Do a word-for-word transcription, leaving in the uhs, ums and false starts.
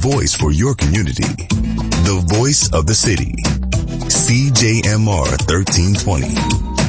voice for your community. The voice of the city. C J M R thirteen twenty.